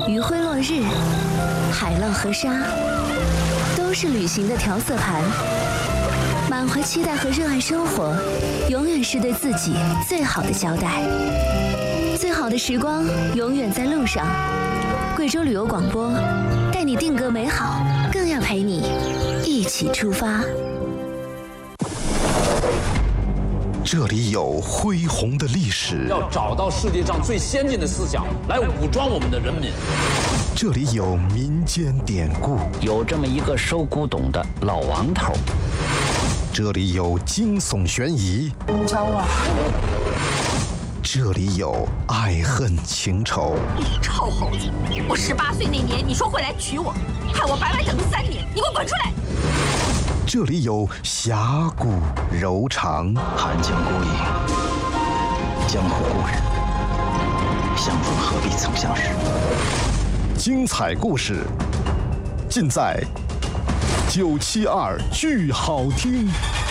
余晖落日，海浪和沙，都是旅行的调色盘。满怀期待和热爱生活，永远是对自己最好的交代。最好的时光永远在路上。贵州旅游广播，带你定格美好，更要陪你一起出发。 这里有恢宏的历史， 要找到世界上最先进的思想来武装我们的人民。 这里有民间典故， 有这么一个收古董的老王头。 这里有惊悚悬疑， 你找我？ 这里有爱恨情仇。 你臭猴子！我18岁那年，你说会来娶我，害我白白等了3年，你给我滚出来！ 这里有侠骨柔肠， 寒江孤影，江湖故人，相逢何必曾相识。 精彩故事尽在972剧好听。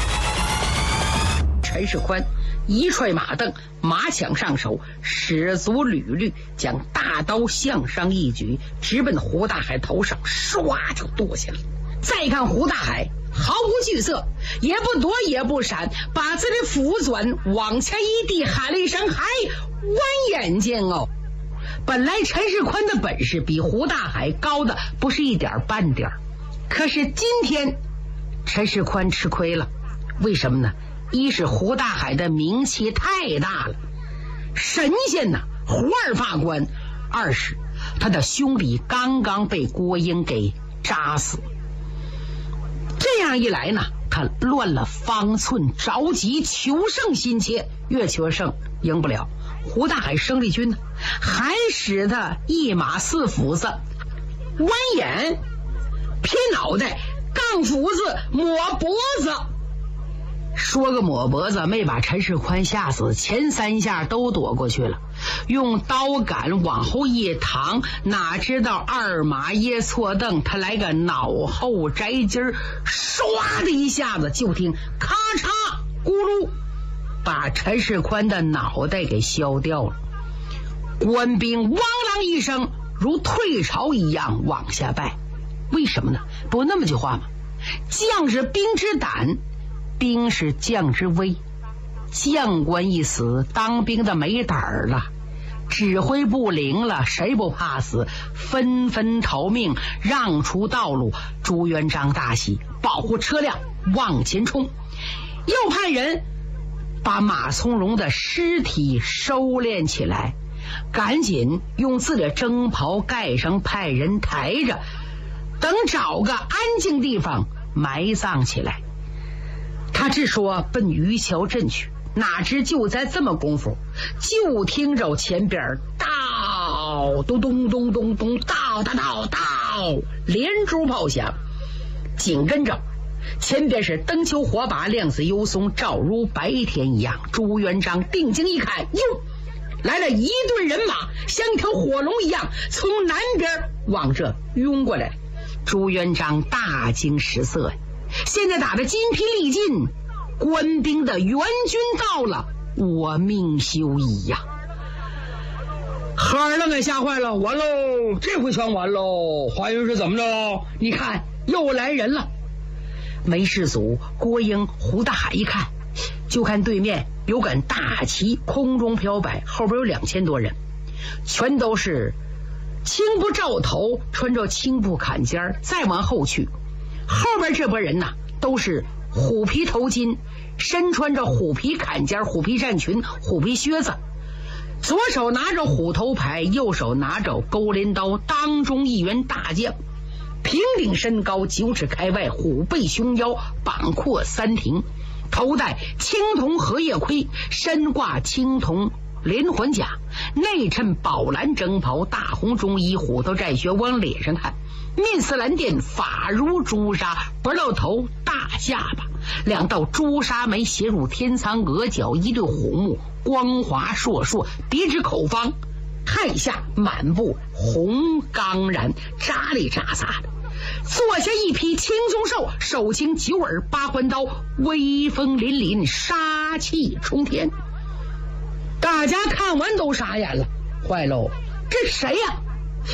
陈世宽一踹马镫，马枪上手，使足履履，将大刀向上一举，直奔胡大海头上，唰就剁下了。再看胡大海毫无惧色，也不躲也不闪，把自己斧钻往前一递，喊了一声：“嗨，弯眼睛哦！”本来陈世宽的本事比胡大海高的不是一点半点，可是今天陈世宽吃亏了。为什么呢？一是胡大海的名气太大了，神仙呐，胡二法官；二是他的兄弟刚刚被郭英给扎死。这样一来呢，他乱了方寸，着急求胜心切，越求胜赢不了。胡大海生力军呢，还使他一马4斧子，弯眼劈脑袋，杠斧子抹脖子。说个抹脖子，没把陈世宽吓死，前3下都躲过去了，用刀杆往后一躺，哪知道二马掖错蹬，他来个脑后摘筋儿，唰的一下子，就听咔嚓咕噜，把陈世宽的脑袋给削掉了。官兵汪啷一声，如退潮一样往下拜。为什么呢？不那么句话吗？将是兵之胆，兵是将之威。将官一死，当兵的没胆儿了，指挥不灵了，谁不怕死？纷纷逃命，让出道路。朱元璋大喜，保护车辆往前冲，又派人把马从容的尸体收敛起来，赶紧用自己的征袍盖上，派人抬着，等找个安静地方埋葬起来。他只说奔渔桥镇去，哪知就在这么功夫，就听着前边到咚咚咚咚咚，到连珠炮响，紧跟着前边是灯球火把，亮子幽松，照如白天一样。朱元璋定睛一看，哟，来了一队人马，像一条火龙一样从南边往这涌过来。朱元璋大惊失色呀！现在打得筋疲力尽，官兵的援军到了，我命休矣呀！孩儿让给吓坏了，完喽，这回全完喽！华云是怎么着？你看又来人了。梅世祖、郭英、胡大海一看，就看对面有杆大旗空中飘摆，后边有2000多人，全都是青布罩头，穿着青布坎肩。再往后去，后边这波人呐，都是虎皮头巾，身穿着虎皮坎肩、虎皮战裙、虎皮靴子，左手拿着虎头牌，右手拿着勾镰刀，当中一员大将，平顶身高9尺开外，虎背熊腰，膀阔3庭，头戴青铜荷叶盔，身挂青铜连环甲，内衬宝蓝征袍，大红中衣，虎头战靴，往脸上看面似蓝靛，发如朱砂，不露头，大下巴，2道朱砂眉斜入天苍，额角一对虎目，光滑硕硕，别致口方，汗下满布红钢髯，扎里扎撒的。坐下一匹青鬃兽，手擎9耳8环刀，威风凛凛，杀气冲天。大家看完都傻眼了，坏喽，这谁呀？再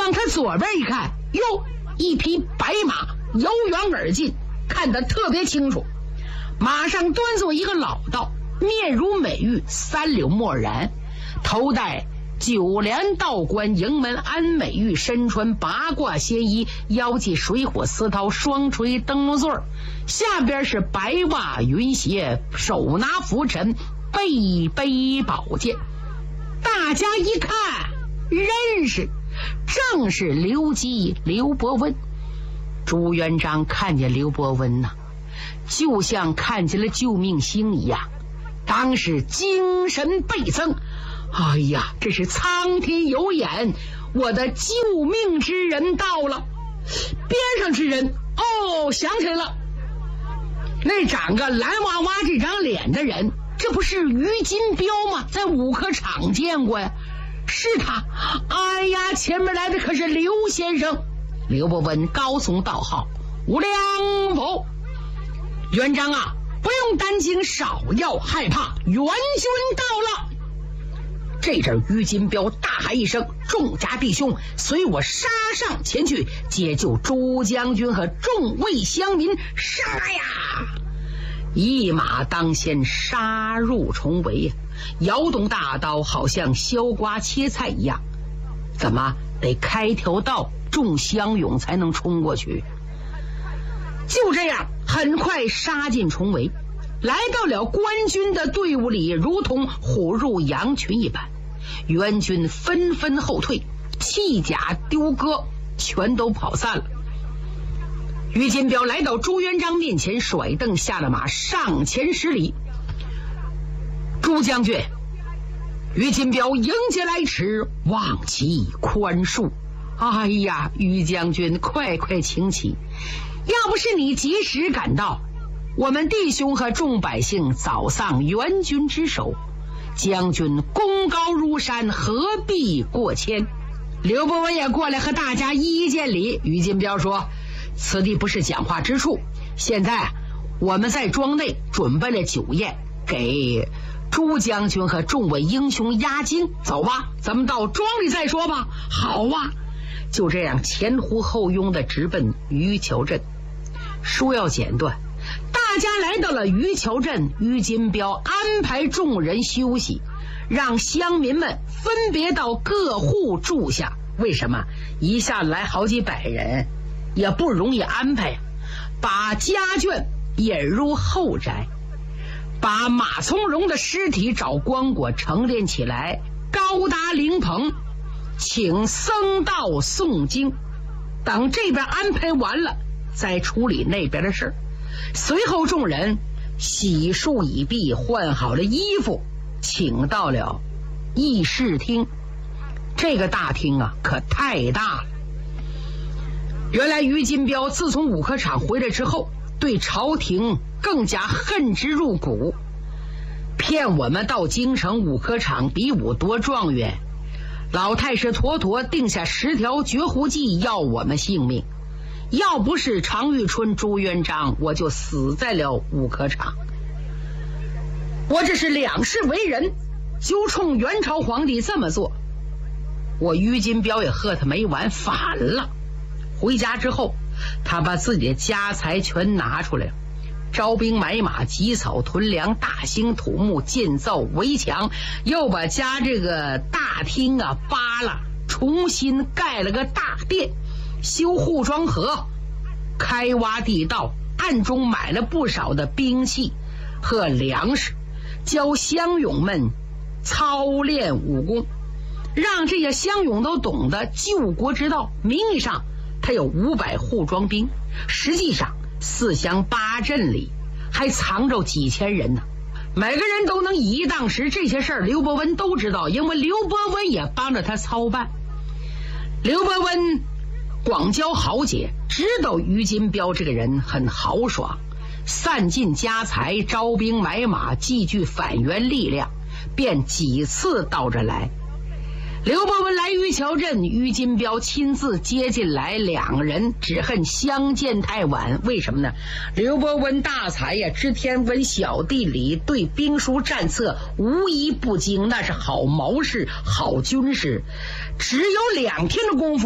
往他左边一看，哟，一匹白马由远而近，看得特别清楚。马上端坐一个老道，面如美玉，三绺墨染，头戴九连道冠，迎门安美玉，身穿八卦仙衣，腰系水火丝绦，双垂灯笼穗，下边是白袜云鞋，手拿拂尘，背背宝剑。大家一看认识，正是刘基刘伯温。朱元璋看见刘伯温呐，就像看见了救命星一样，当时精神倍增。哎呀，这是苍天有眼，我的救命之人到了。边上之人，哦，想起来了，那长个蓝娃娃这张脸的人，这不是于金彪吗？在武科场见过呀，是他。哎呀，前面来的可是刘先生。刘伯温高耸道号，无量否。元璋啊，不用担惊，少要害怕，援军到了。这阵于金彪大喊一声，众家弟兄随我杀上前去，解救朱将军和众位乡民。杀呀！一马当先，杀入重围呀，摇动大刀，好像削瓜切菜一样。怎么得开条道，众乡勇才能冲过去？就这样，很快杀进重围，来到了官军的队伍里，如同虎入羊群一般。援军纷纷后退，弃甲丢戈，全都跑散了。于金彪来到朱元璋面前，甩蹬下了马，上前施礼。朱将军，于金彪迎接来迟，望其宽恕。哎呀，于将军，快快请起，要不是你及时赶到，我们弟兄和众百姓早丧援军之手。将军功高如山，何必过谦？刘伯温也过来和大家一一见礼。于金彪说，此地不是讲话之处，现在我们在庄内准备了酒宴，给朱将军和众位英雄压惊。走吧，咱们到庄里再说吧。好啊。就这样前呼后拥的直奔于桥镇。书要简短，大家来到了于桥镇，于金彪安排众人休息，让乡民们分别到各户住下。为什么？一下来好几百人也不容易安排，把家眷引入后宅，把马从容的尸体找棺椁陈列起来，高搭灵棚，请僧道诵经。等这边安排完了，再处理那边的事。随后众人洗漱已毕，换好了衣服，请到了议事厅。这个大厅啊，可太大了。原来于金彪自从武科场回来之后，对朝廷更加恨之入骨，骗我们到京城武科场比武夺状元，老太师妥妥定下10条绝户计要我们性命。要不是常遇春、朱元璋，我就死在了武科场。我这是两世为人，就冲元朝皇帝这么做。我于金彪也和他没完，反了。回家之后，他把自己的家财全拿出来了，招兵买马，积草屯粮，大兴土木，建造围墙，又把家这个大厅啊扒了，重新盖了个大殿，修护庄河，开挖地道，暗中买了不少的兵器和粮食，教乡勇们操练武功，让这些乡勇都懂得救国之道。名义上他有500护庄兵，实际上4乡8镇里还藏着几千人呢。每个人都能以一当十，这些事儿刘伯温都知道，因为刘伯温也帮着他操办。刘伯温广交豪杰，知道于金彪这个人很豪爽，散尽家财，招兵买马，积聚反元力量，便几次到这来。刘伯温来于桥镇，于金彪亲自接进来，两人只恨相见太晚。为什么呢？刘伯温大才呀，知天文晓地理，对兵书战策无一不精，那是好谋士好军师。只有2天的功夫，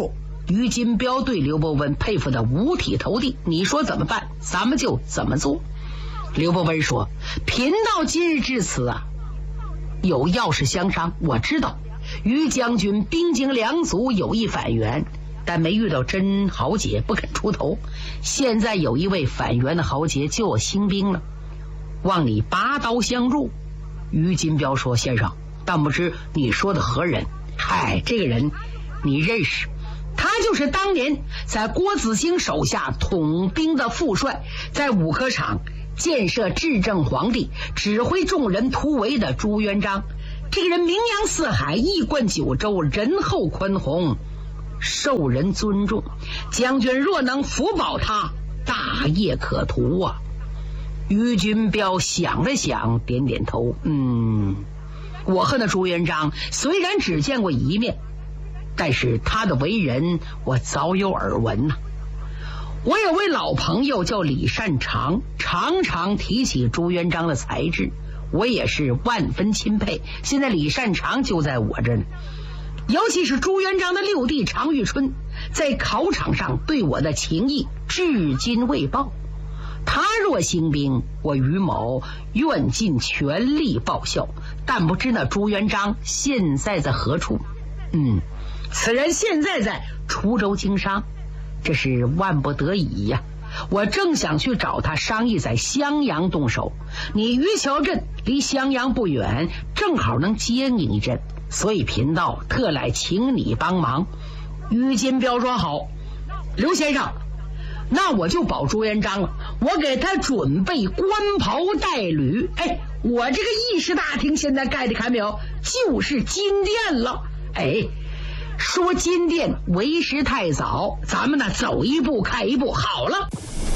于金彪对刘伯温佩服的五体投地，你说怎么办，咱们就怎么做。刘伯温说，贫道今日至此啊，有要事相商。我知道于将军兵精粮足，有意反袁，但没遇到真豪杰，不肯出头。现在有一位反袁的豪杰就有兴兵了，望你拔刀相助。于金彪说，先生，但不知你说的何人？嗨，这个人你认识，他就是当年在郭子兴手下统兵的副帅，在五科场建设至正皇帝，指挥众人突围的朱元璋。这个人名扬四海，一贯九州，仁厚宽宏，受人尊重。将军若能辅保他，大业可图啊。于金彪想了想，点点头，我和那朱元璋虽然只见过一面，但是他的为人我早有耳闻呐。我有位老朋友叫李善长，常常提起朱元璋的才智，我也是万分钦佩。现在李善长就在我这呢，尤其是朱元璋的六弟常遇春，在考场上对我的情谊至今未报。他若兴兵，我于某愿尽全力报效，但不知那朱元璋现在在何处。此人现在在滁州经商，这是万不得已呀。我正想去找他商议在襄阳动手，你于桥镇离襄阳不远，正好能接应一阵，所以贫道特来请你帮忙。于金彪说，好，刘先生，那我就保朱元璋了，我给他准备官袍带履。我这个议事大厅现在盖的看没有，就是金殿了。说金殿为时太早，咱们呢走一步看一步好了。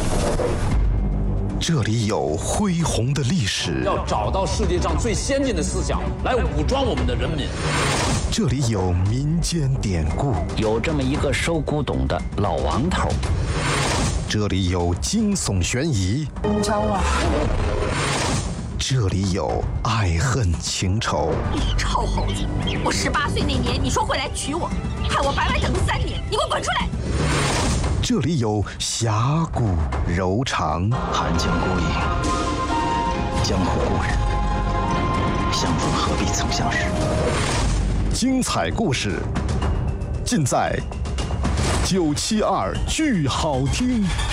这里有恢宏的历史， 要找到世界上最先进的思想来武装我们的人民。 这里有民间典故， 有这么一个收古董的老王头。 这里有惊悚悬疑， 招啊！ 这里有爱恨情仇。 你臭猴子！我18岁那年，你说会来娶我，害我白白等了3年，你给我滚出来！ 这里有侠骨柔肠， 寒江孤影，江湖故人，相逢何必曾相识。 精彩故事尽在972剧好听。